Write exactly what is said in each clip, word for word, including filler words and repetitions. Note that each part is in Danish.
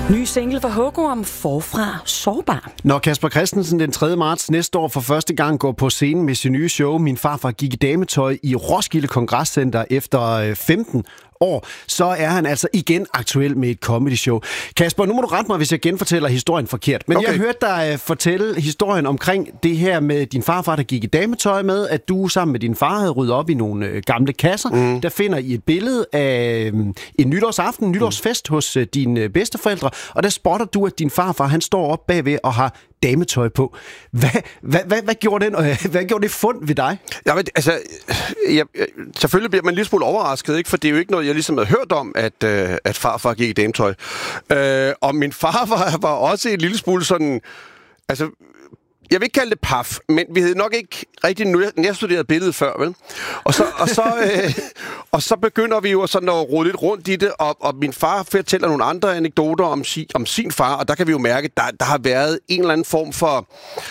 Ny single for Hugo om Forfra Sårbar. Når Casper Christensen den tredje marts næste år for første gang går på scenen med sin nye show Min farfar gik i dametøj i Roskilde Kongresscenter efter femten år, så er han altså igen aktuel med et comedy show. Kasper, nu må du rette mig, hvis jeg genfortæller historien forkert. Men okay. Jeg hørte dig fortælle historien omkring det her med din farfar, der gik i dametøj med, at du sammen med din far havde ryddet op i nogle gamle kasser. Mm. Der finder I et billede af en nytårsaften, en nytårsfest mm. hos dine bedsteforældre, og der spotter du, at din farfar, han står op bagved og har dametøj på. Hvad, hvad, hvad, hvad, gjorde den, hvad gjorde det fund ved dig? Ja, men, altså, jeg, jeg, selvfølgelig bliver man en lille smule overrasket, ikke? For det er jo ikke noget, jeg ligesom havde hørt om, at, øh, at farfar gik i dametøj. Øh, og min far var, var også en lille smule sådan... Altså, jeg vil ikke kalde det paf, men vi havde nok ikke rigtig nærstuderet billedet før, vel? Og så, og, så, øh, og så begynder vi jo sådan at rode lidt rundt i det, og, og min far fortæller nogle andre anekdoter om, si, om sin far, og der kan vi jo mærke, at der, der har været en eller anden form for...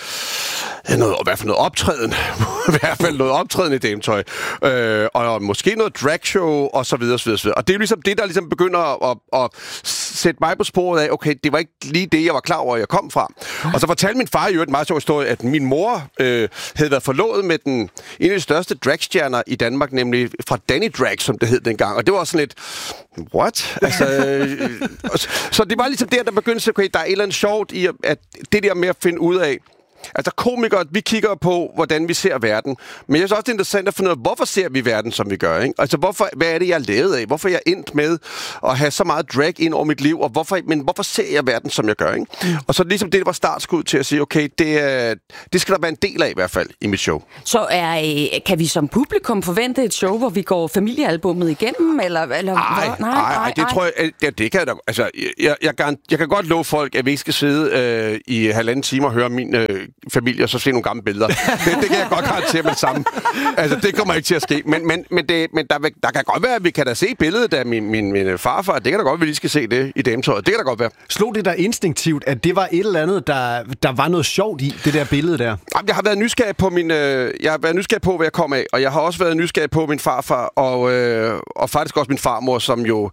Noget, i hvert fald noget optræden. I hvert fald noget optræden i dametøj. Øh, og måske noget dragshow, og så videre, så videre, så videre. Og det er jo ligesom det, der ligesom begynder at, at, at sætte mig på sporet af, okay, det var ikke lige det, jeg var klar over, jeg kom fra. Og så fortalte min far jo et meget sjov historie, at min mor øh, havde været forlovet med den, en af de største dragstjerner i Danmark, nemlig fra Danny Drag, som det hed dengang. Og det var også sådan lidt, what? Altså, øh, så det var ligesom der, der begyndte, okay, der er et eller andet sjovt i, at det der med at finde ud af, altså komikere, vi kigger på, hvordan vi ser verden. Men jeg synes også, det er interessant at finde ud af, hvorfor ser vi verden, som vi gør, ikke? Altså, hvorfor, hvad er det, jeg er lavet af? Hvorfor er jeg endt med at have så meget drag ind over mit liv? Og hvorfor, men hvorfor ser jeg verden, som jeg gør, ikke? Mm. Og så ligesom det, der var startskud til at sige, okay, det, det skal der være en del af i hvert fald i mit show. Så er, kan vi som publikum forvente et show, hvor vi går familiealbummet igennem? Eller, eller ej, nej, nej, nej, det ej. tror jeg, det, det kan jeg altså, jeg, jeg, jeg, jeg kan godt love folk, at vi ikke skal sidde øh, i halvanden time og høre min øh, familie, og så se nogle gamle billeder. Det, det kan jeg godt garantere med det samme. Altså, det kommer ikke til at ske. Men, men, men, det, men der, der kan godt være, at vi kan da se billedet af min, min, min farfar. Det kan da godt være, at vi skal se det i dametøjet. Det kan da godt være. Slog det der instinktivt, at det var et eller andet, der, der var noget sjovt i, det der billede der? Jamen, jeg har været nysgerrig på min, øh, jeg har været nysgerrig på, hvad jeg kom af, og jeg har også været nysgerrig på min farfar, og, øh, og faktisk også min farmor, som jo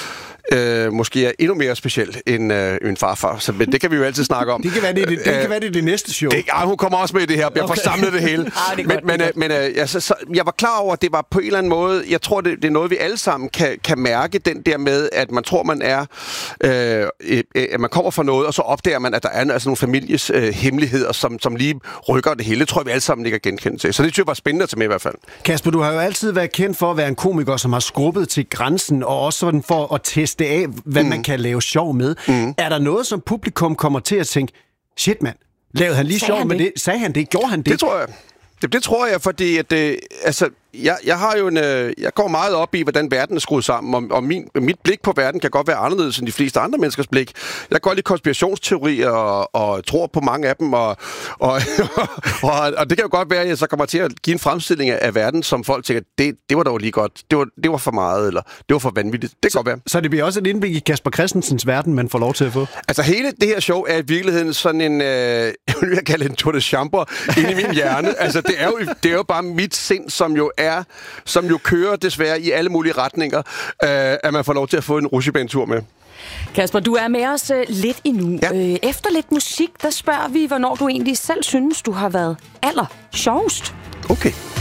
Øh, måske er endnu mere speciel end øh, en farfar. Så det kan vi jo altid snakke om. Det kan være det, det, det, kan være det, det næste show. Det, ja, hun kommer også med i det her. Jeg okay. får samlet det hele. ah, det men godt, men, det men øh, altså, så, jeg var klar over, at det var på en eller anden måde, jeg tror, det, det er noget, vi alle sammen kan, kan mærke, den der med, at man tror, man er, øh, øh, at man kommer fra noget, og så opdager man, at der er altså nogle families øh, hemmeligheder, som, som lige rykker det hele. Det tror jeg, vi alle sammen ikke er genkendt til. Så det synes jeg var spændende at tage med i hvert fald. Kasper, du har jo altid været kendt for at være en komiker, som har skrubbet til grænsen, og også sådan for at teste af, hvad mm. man kan lave sjov med. Mm. Er der noget, som publikum kommer til at tænke, shit mand, lavede han lige Sagde sjov han med det? det? Sagde han det? Gjorde han det? Det tror jeg. Det, det tror jeg, fordi at, øh, altså, jeg, jeg har jo en, øh, jeg går meget op i, hvordan verden er skruet sammen, og, og min, mit blik på verden kan godt være anderledes end de fleste andre menneskers blik. Jeg går lidt konspirationsteorier og, og tror på mange af dem, og, og, og, og det kan jo godt være, at jeg så kommer til at give en fremstilling af verden, som folk tænker, det, det var dog lige godt, det var, det var for meget, eller det var for vanvittigt. Det kan så, godt være. Så det bliver også et indblik i Casper Christensens verden, man får lov til at få? Altså hele det her show er i virkeligheden sådan en, øh, jeg vil kalde en tour de chambre inde i min hjerne. Altså det er jo, det er jo bare mit sind, som jo er som jo kører desværre i alle mulige retninger, øh, at man får lov til at få en rutsjebanetur med. Kasper, du er med os øh, lidt endnu. Ja. Øh, efter lidt musik, der spørger vi, hvornår du egentlig selv synes, du har været aller sjovest. Okay.